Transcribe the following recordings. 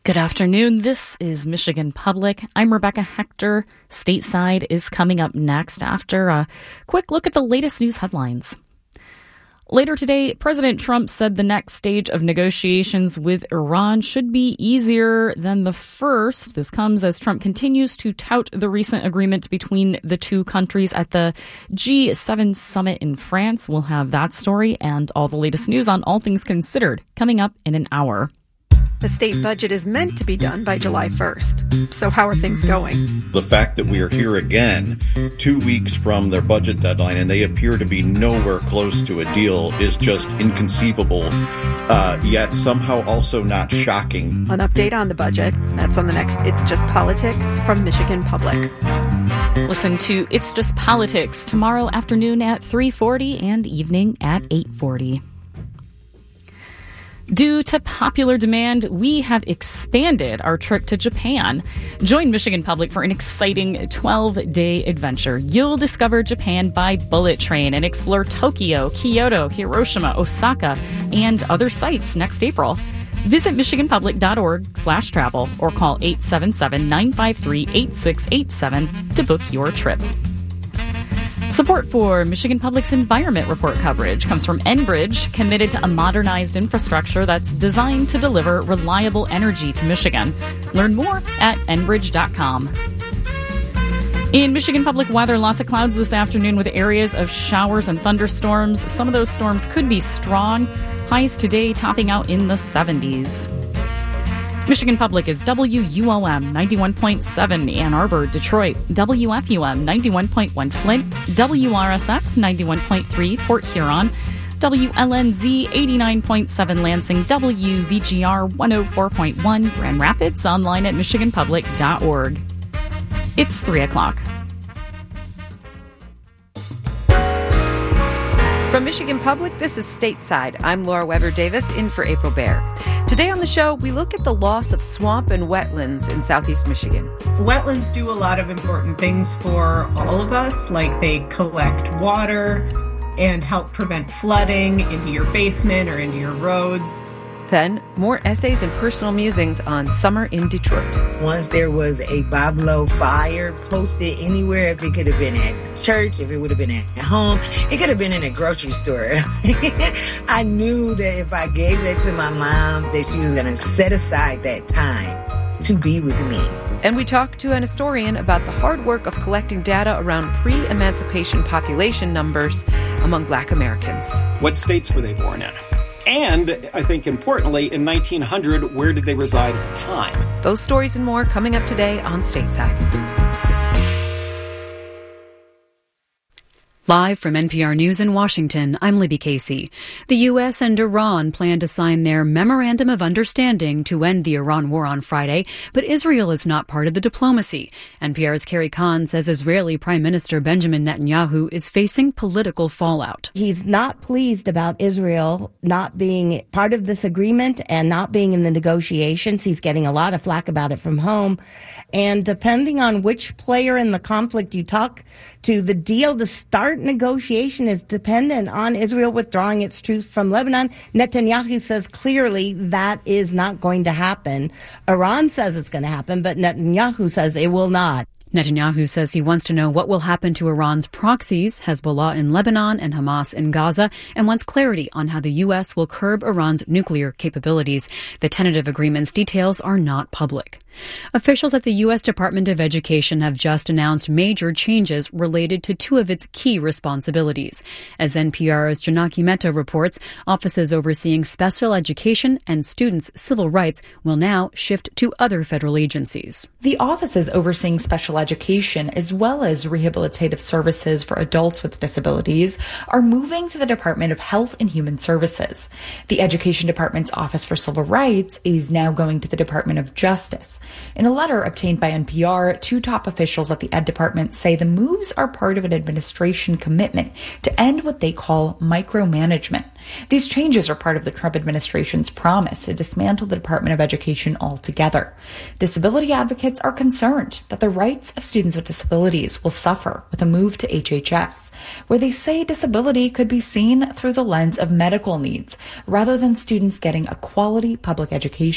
Good afternoon. This is Michigan Public. I'm Rebecca Hector. Stateside is coming up next after a quick look at the latest news headlines. Later today, President Trump said the next stage of negotiations with Iran should be easier than the first. This comes as Trump continues to tout the recent agreement between the two countries at the G7 summit in France. We'll have that story and all the latest news on All Things Considered coming up in an hour. The state budget is meant to be done by July 1st. So how are things going? The fact that we are here again 2 weeks from their budget deadline and they appear to be nowhere close to a deal is just inconceivable, yet somehow also not shocking. An update on the budget. That's on the next It's Just Politics from Michigan Public. Listen to It's Just Politics tomorrow afternoon at 3:40 and evening at 8:40. Due to popular demand, we have expanded our trip to Japan. Join Michigan Public for an exciting 12-day adventure. You'll discover Japan by bullet train and explore Tokyo, Kyoto, Hiroshima, Osaka, and other sites next April. Visit michiganpublic.org/travel or call 877-953-8687 to book your trip. Support for Michigan Public's Environment Report coverage comes from Enbridge, committed to a modernized infrastructure that's designed to deliver reliable energy to Michigan. Learn more at enbridge.com. In Michigan Public weather, lots of clouds this afternoon with areas of showers and thunderstorms. Some of those storms could be strong. Highs today topping out in the 70s. Michigan Public is WUOM 91.7 Ann Arbor, Detroit, WFUM 91.1 Flint, WRSX 91.3 Port Huron, WLNZ 89.7 Lansing, WVGR 104.1 Grand Rapids, online at michiganpublic.org. It's 3 o'clock. From Michigan Public, this is Stateside. I'm Laura Weber Davis, in for April Baer. Today on the show, we look at the loss of swamp and wetlands in southeast Michigan. Wetlands do a lot of important things for all of us, like they collect water and help prevent flooding into your basement or into your roads. Then, more essays and personal musings on summer in Detroit. Once there was a Boblo fire posted anywhere, if it could have been at church, if it would have been at home, it could have been in a grocery store. I knew that if I gave that to my mom, that she was going to set aside that time to be with me. And we talked to an historian about the hard work of collecting data around pre-emancipation population numbers among Black Americans. What states were they born in? And, I think importantly, in 1900, where did they reside at the time? Those stories and more coming up today on Stateside. Live from NPR News in Washington, I'm Libby Casey. The U.S. and Iran plan to sign their Memorandum of Understanding to end the Iran war on Friday, but Israel is not part of the diplomacy. NPR's Carrie Kahn says Israeli Prime Minister Benjamin Netanyahu is facing political fallout. He's not pleased about Israel not being part of this agreement and not being in the negotiations. He's getting a lot of flack about it from home. And depending on which player in the conflict you talk to, the deal to start negotiation is dependent on Israel withdrawing its troops from Lebanon. Netanyahu says clearly that is not going to happen. Iran says it's going to happen, but Netanyahu says it will not. Netanyahu says he wants to know what will happen to Iran's proxies, Hezbollah in Lebanon and Hamas in Gaza, and wants clarity on how the U.S. will curb Iran's nuclear capabilities. The tentative agreement's details are not public. Officials at the U.S. Department of Education have just announced major changes related to two of its key responsibilities. As NPR's Janaki Mehta reports, offices overseeing special education and students' civil rights will now shift to other federal agencies. The offices overseeing special education as well as rehabilitative services for adults with disabilities are moving to the Department of Health and Human Services. The Education Department's Office for Civil Rights is now going to the Department of Justice. In a letter obtained by NPR, two top officials at the Ed Department say the moves are part of an administration commitment to end what they call micromanagement. These changes are part of the Trump administration's promise to dismantle the Department of Education altogether. Disability advocates are concerned that the rights of students with disabilities will suffer with a move to HHS, where they say disability could be seen through the lens of medical needs rather than students getting a quality public education.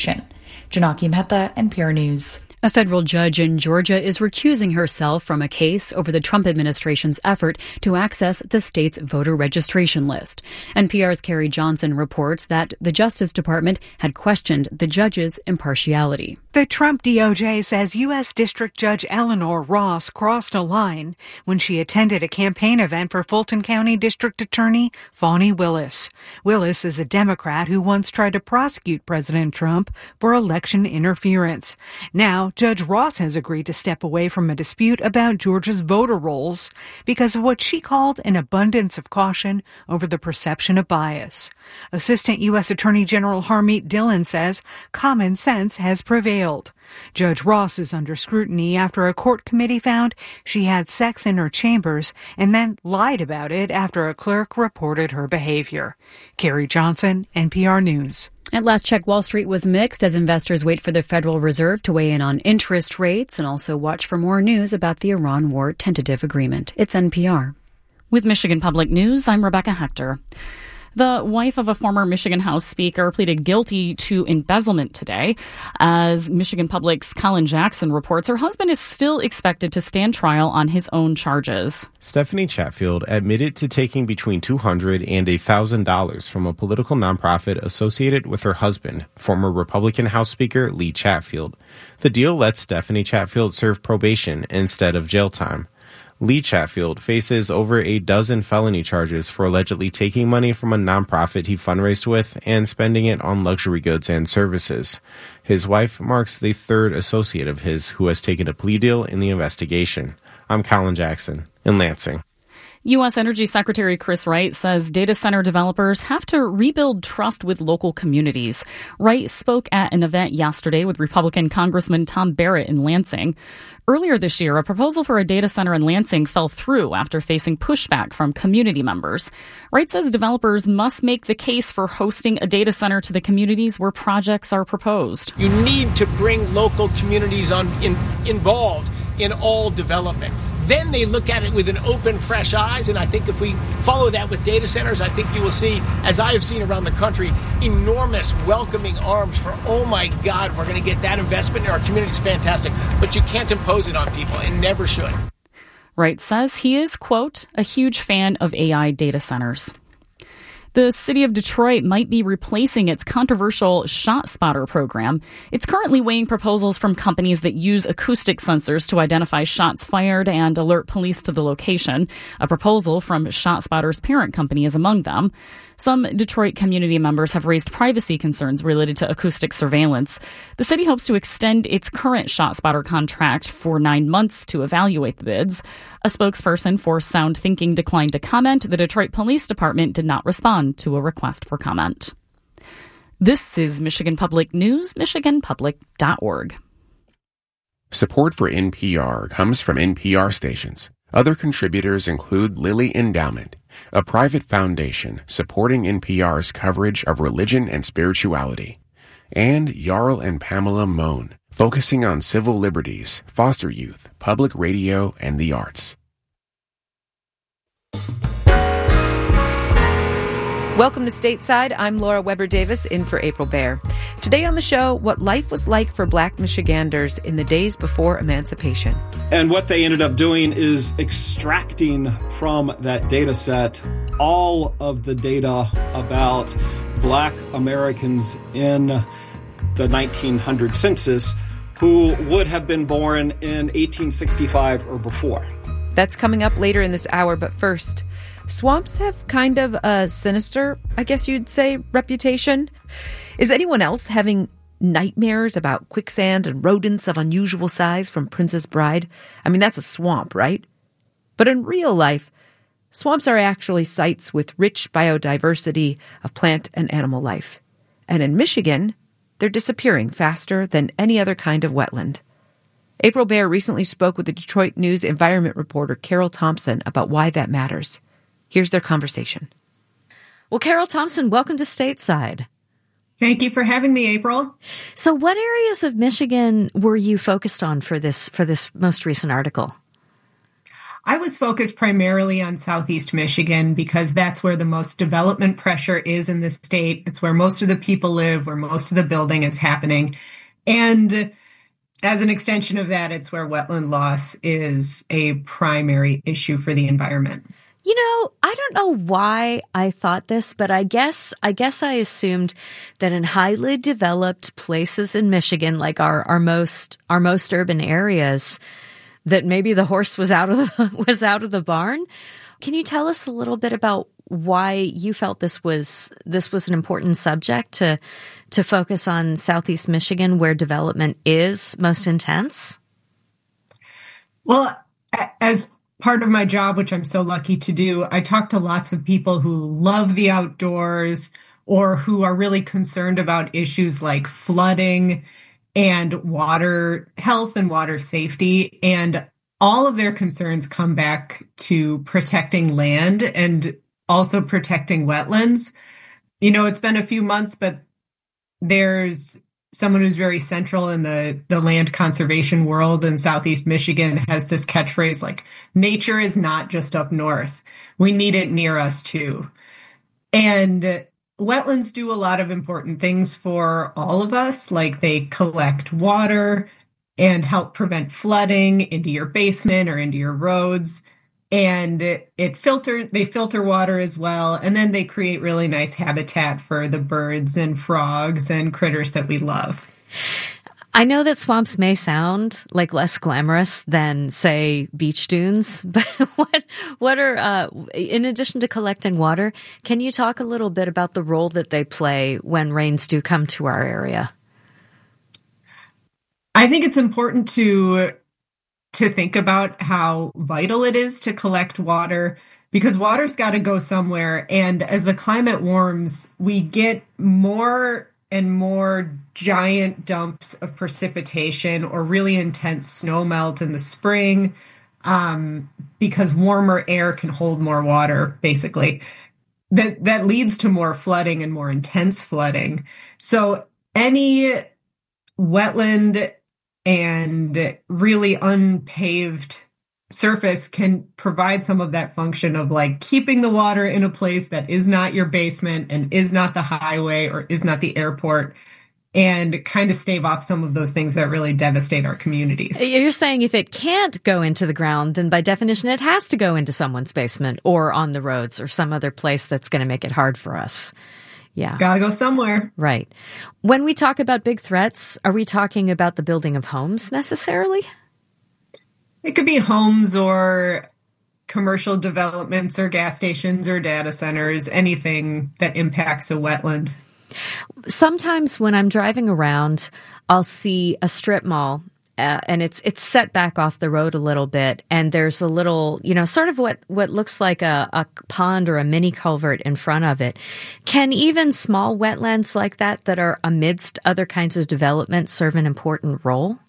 Janaki Mehta, NPR News. A federal judge in Georgia is recusing herself from a case over the Trump administration's effort to access the state's voter registration list. NPR's Carrie Johnson reports that the Justice Department had questioned the judge's impartiality. The Trump DOJ says U.S. District Judge Eleanor Ross crossed a line when she attended a campaign event for Fulton County District Attorney Fani Willis. Willis is a Democrat who once tried to prosecute President Trump for election interference. Now, Judge Ross has agreed to step away from a dispute about Georgia's voter rolls because of what she called an abundance of caution over the perception of bias. Assistant U.S. Attorney General Harmeet Dillon says common sense has prevailed. Judge Ross is under scrutiny after a court committee found she had sex in her chambers and then lied about it after a clerk reported her behavior. Carrie Johnson, NPR News. At last check, Wall Street was mixed as investors wait for the Federal Reserve to weigh in on interest rates and also watch for more news about the Iran war tentative agreement. It's NPR. With Michigan Public News, I'm Rebecca Hector. The wife of a former Michigan House Speaker pleaded guilty to embezzlement today. As Michigan Public's Colin Jackson reports, her husband is still expected to stand trial on his own charges. Stephanie Chatfield admitted to taking between $200 and $1,000 from a political nonprofit associated with her husband, former Republican House Speaker Lee Chatfield. The deal lets Stephanie Chatfield serve probation instead of jail time. Lee Chatfield faces over a dozen felony charges for allegedly taking money from a nonprofit he fundraised with and spending it on luxury goods and services. His wife marks the third associate of his who has taken a plea deal in the investigation. I'm Colin Jackson in Lansing. U.S. Energy Secretary Chris Wright says data center developers have to rebuild trust with local communities. Wright spoke at an event yesterday with Republican Congressman Tom Barrett in Lansing. Earlier this year, a proposal for a data center in Lansing fell through after facing pushback from community members. Wright says developers must make the case for hosting a data center to the communities where projects are proposed. You need to bring local communities involved in all development. Then they look at it with an open, fresh eyes, and I think if we follow that with data centers, I think you will see, as I have seen around the country, enormous welcoming arms for, oh my God, we're going to get that investment in our community. It's fantastic. But you can't impose it on people, and never should. Wright says he is, quote, a huge fan of AI data centers. The city of Detroit might be replacing its controversial ShotSpotter program. It's currently weighing proposals from companies that use acoustic sensors to identify shots fired and alert police to the location. A proposal from ShotSpotter's parent company is among them. Some Detroit community members have raised privacy concerns related to acoustic surveillance. The city hopes to extend its current ShotSpotter contract for 9 months to evaluate the bids. A spokesperson for Sound Thinking declined to comment. The Detroit Police Department did not respond to a request for comment. This is Michigan Public News, michiganpublic.org. Support for NPR comes from NPR stations. Other contributors include Lilly Endowment, a private foundation supporting NPR's coverage of religion and spirituality, and Jarl and Pamela Mohn, focusing on civil liberties, foster youth, public radio, and the arts. Welcome to Stateside. I'm Laura Weber Davis in for April Baer. Today on the show, what life was like for Black Michiganders in the days before emancipation. And what they ended up doing is extracting from that data set all of the data about Black Americans in the 1900 census who would have been born in 1865 or before. That's coming up later in this hour, but first, swamps have kind of a sinister, I guess you'd say, reputation. Is anyone else having nightmares about quicksand and rodents of unusual size from Princess Bride? I mean, that's a swamp, right? But in real life, swamps are actually sites with rich biodiversity of plant and animal life. And in Michigan, they're disappearing faster than any other kind of wetland. April Baer recently spoke with the Detroit News environment reporter Carol Thompson about why that matters. Here's their conversation. Well, Carol Thompson, welcome to Stateside. Thank you for having me, April. So what areas of Michigan were you focused on for this most recent article? I was focused primarily on Southeast Michigan because that's where the most development pressure is in the state. It's where most of the people live, where most of the building is happening. And as an extension of that, it's where wetland loss is a primary issue for the environment. You know, I don't know why I thought this, but I guess I assumed that in highly developed places in Michigan, like our most urban areas, that maybe the horse was out of the barn. Can you tell us a little bit about why you felt this was an important subject to focus on Southeast Michigan, where development is most intense? Well, as part of my job, which I'm so lucky to do, I talk to lots of people who love the outdoors or who are really concerned about issues like flooding and water health and water safety. And all of their concerns come back to protecting land and also protecting wetlands. You know, it's been a few months, but there's someone who's very central in the land conservation world in Southeast Michigan has this catchphrase like, nature is not just up north. We need it near us too. And wetlands do a lot of important things for all of us, like they collect water and help prevent flooding into your basement or into your roads. And they filter water as well. And then they create really nice habitat for the birds and frogs and critters that we love. I know that swamps may sound like less glamorous than, say, beach dunes, but what are, in addition to collecting water, can you talk a little bit about the role that they play when rains do come to our area? I think it's important to think about how vital it is to collect water, because water's got to go somewhere. And as the climate warms, we get more and more giant dumps of precipitation or really intense snow melt in the spring, because warmer air can hold more water, basically. That leads to more flooding and more intense flooding. So any wetland and really unpaved surface can provide some of that function of like keeping the water in a place that is not your basement and is not the highway or is not the airport, and kind of stave off some of those things that really devastate our communities. You're saying if it can't go into the ground, then by definition it has to go into someone's basement or on the roads or some other place that's going to make it hard for us. Yeah. Gotta go somewhere. Right. When we talk about big threats, are we talking about the building of homes necessarily? It could be homes or commercial developments or gas stations or data centers, anything that impacts a wetland. Sometimes when I'm driving around, I'll see a strip mall. And it's set back off the road a little bit, and there's a little, sort of what looks like a pond or a mini culvert in front of it. Can even small wetlands like that are amidst other kinds of development serve an important role?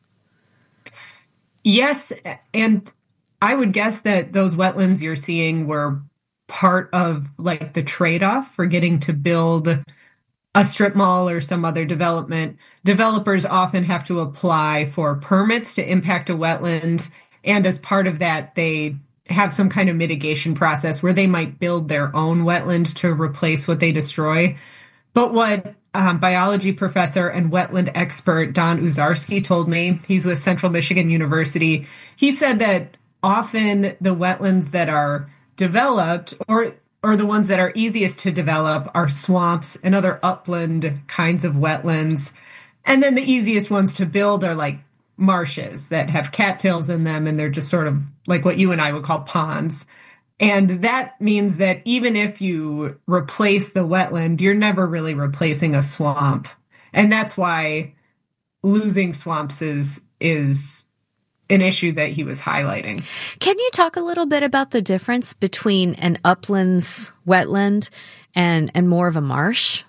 Yes, and I would guess that those wetlands you're seeing were part of like the trade-off for getting to build a strip mall or some other development. Developers often have to apply for permits to impact a wetland. And as part of that, they have some kind of mitigation process where they might build their own wetland to replace what they destroy. But what biology professor and wetland expert Don Uzarski told me, he's with Central Michigan University, he said that often the wetlands that are developed or the ones that are easiest to develop are swamps and other upland kinds of wetlands. And then the easiest ones to build are like marshes that have cattails in them, and they're just sort of like what you and I would call ponds. And that means that even if you replace the wetland, you're never really replacing a swamp. And that's why losing swamps is an issue that he was highlighting. Can you talk a little bit about the difference between an uplands wetland and more of a marsh?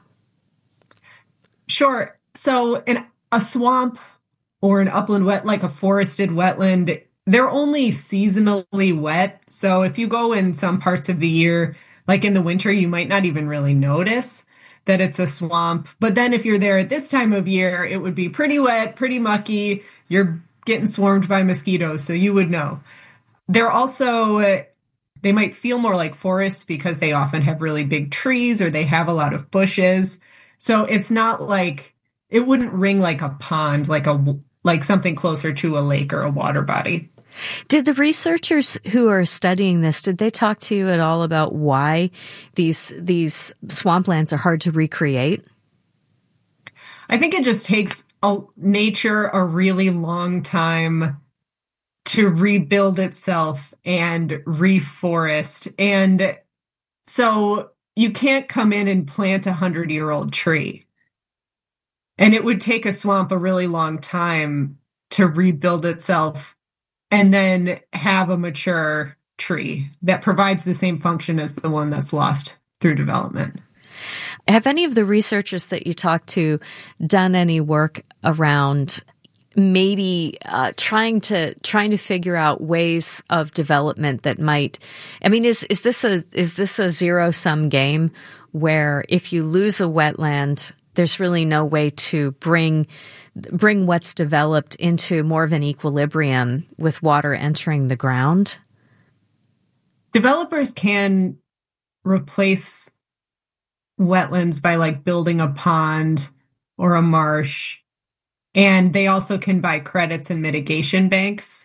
Sure. So a swamp or an upland like a forested wetland, they're only seasonally wet. So if you go in some parts of the year, like in the winter, you might not even really notice that it's a swamp. But then if you're there at this time of year, it would be pretty wet, pretty mucky. You're getting swarmed by mosquitoes, so you would know. They're also, they might feel more like forests because they often have really big trees or they have a lot of bushes. So it's not like it wouldn't ring like a pond, like something closer to a lake or a water body. Did the researchers who are studying this, did they talk to you at all about why these swamplands are hard to recreate? I think it just takes nature a really long time to rebuild itself and reforest. And so you can't come in and plant 100-year-old tree. And it would take a swamp a really long time to rebuild itself and then have a mature tree that provides the same function as the one that's lost through development. Have any of the researchers that you talked to done any work around maybe trying to figure out ways of development that might? I mean, is this a zero-sum game where if you lose a wetland, there's really no way to bring what's developed into more of an equilibrium with water entering the ground? Developers can replace wetlands by like building a pond or a marsh. And they also can buy credits and mitigation banks,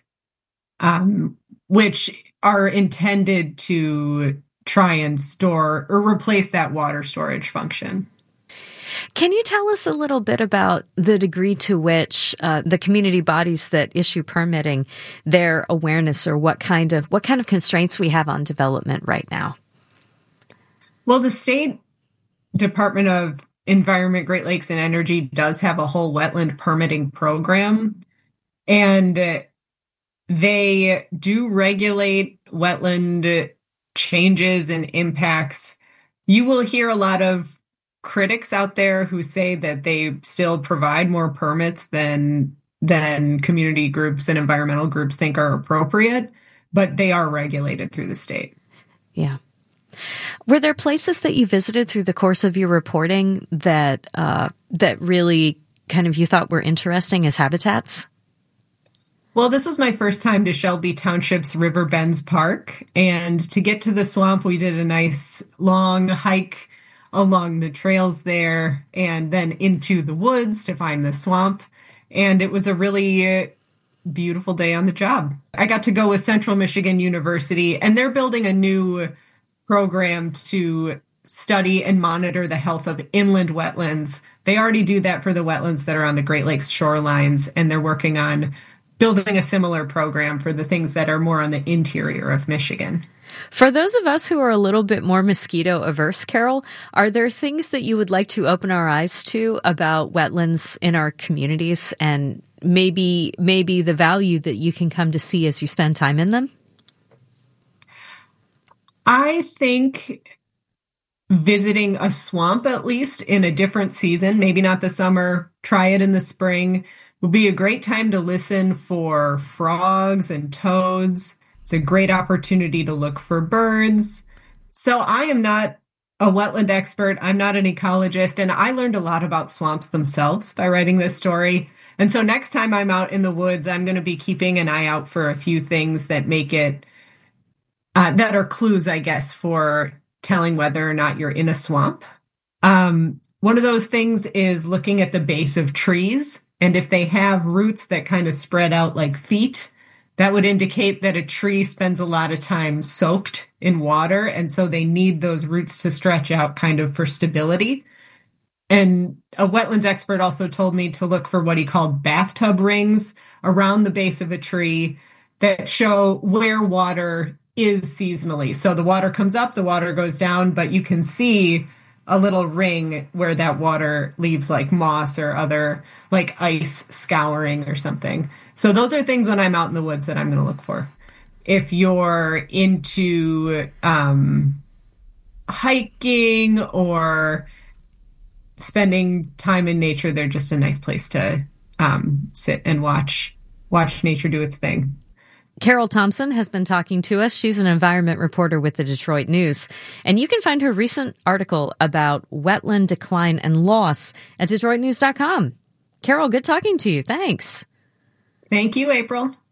which are intended to try and store or replace that water storage function. Can you tell us a little bit about the degree to which the community bodies that issue permitting, their awareness, or what kind of constraints we have on development right now? Well, the State Department of Environment, Great Lakes, and Energy does have a whole wetland permitting program, and they do regulate wetland changes and impacts. You will hear a lot of critics out there who say that they still provide more permits than community groups and environmental groups think are appropriate, but they are regulated through the state. Yeah. Were there places that you visited through the course of your reporting that really kind of you thought were interesting as habitats? Well, this was my first time to Shelby Township's River Bends Park, and to get to the swamp, we did a nice long hike along the trails there and then into the woods to find the swamp. And it was a really beautiful day on the job. I got to go with Central Michigan University, and they're building a new program to study and monitor the health of inland wetlands. They already do that for the wetlands that are on the Great Lakes shorelines, and they're working on building a similar program for the things that are more on the interior of Michigan. For those of us who are a little bit more mosquito averse, Carol, are there things that you would like to open our eyes to about wetlands in our communities and maybe the value that you can come to see as you spend time in them? I think visiting a swamp, at least in a different season, maybe not the summer, try it in the spring, would be a great time to listen for frogs and toads. It's a great opportunity to look for birds. So I am not a wetland expert. I'm not an ecologist, and I learned a lot about swamps themselves by writing this story. And so next time I'm out in the woods, I'm going to be keeping an eye out for a few things that make it that are clues, I guess, for telling whether or not you're in a swamp. One of those things is looking at the base of trees. And if they have roots that kind of spread out like feet, that would indicate that a tree spends a lot of time soaked in water. And so they need those roots to stretch out kind of for stability. And a wetlands expert also told me to look for what he called bathtub rings around the base of a tree that show where water is seasonally. So the water comes up, the water goes down, but you can see a little ring where that water leaves like moss or other like ice scouring or something. So those are things when I'm out in the woods that I'm going to look for. If you're into hiking or spending time in nature, they're just a nice place to sit and watch nature do its thing. Carol Thompson has been talking to us. She's an environment reporter with the Detroit News. And you can find her recent article about wetland decline and loss at DetroitNews.com. Carol, good talking to you. Thanks. Thank you, April.